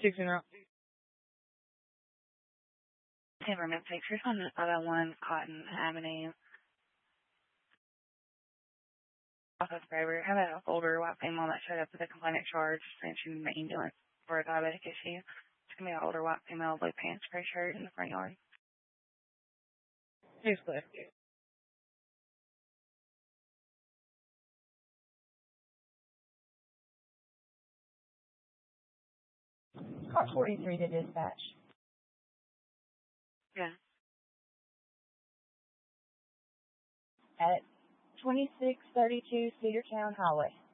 6-0. Temperament pictures on 501 Cotton Avenue. Office driver had an older white female that showed up with a complaint charge since she was in the ambulance for a diabetic issue. It's going to be an older white female, blue pants, gray shirt in the front yard. He's clear. Car 43 to dispatch. Yeah. At 2632 Cedartown Highway.